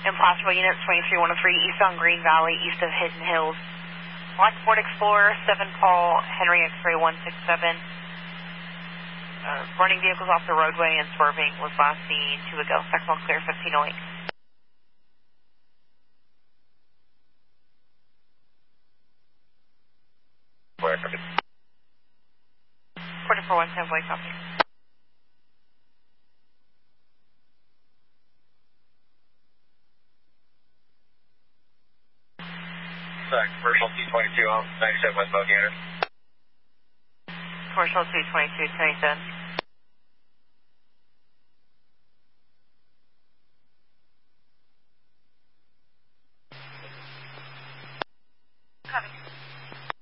Impossible units 23-103 east on Green Valley, east of Hidden Hills. Black Ford Explorer, 7 Paul, Henry X-ray 167. Running vehicles off the roadway and swerving was last seen 2 ago. Second one clear, 1508. Where? 4417, Blake, copy. Commercial 222 on 97 West Bogator. Commercial 222, 27.